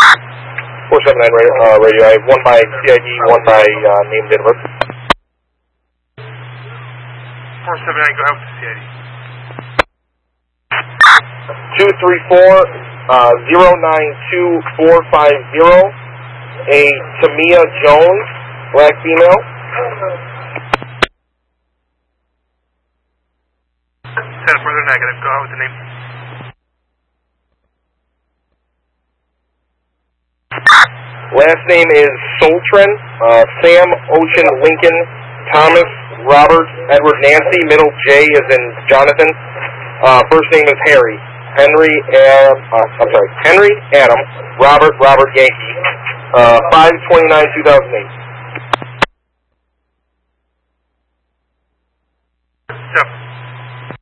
479 radio. I have one by CID, one by name, date of birth. 479, go ahead with the CID. 234-092450, a Tamia Jones, black female. Send further negative, go ahead with the name. Last name is Soltren, Sam, Ocean, Lincoln, Thomas, Robert, Edward, Nancy, middle J is in Jonathan. First name is Harry. Henry Adam, Robert Yankee, 5/29/2008.